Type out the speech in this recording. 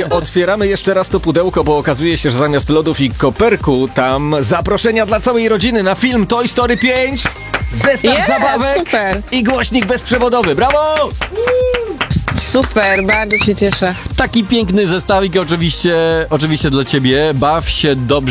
Otwieramy jeszcze raz to pudełko, bo okazuje się, że zamiast lodów i koperku, tam zaproszenia dla całej rodziny na film Toy Story 5, zestaw zabawek super. i głośnik bezprzewodowy. Brawo! Super, bardzo się cieszę. Taki piękny zestawik oczywiście dla ciebie. Baw się dobrze.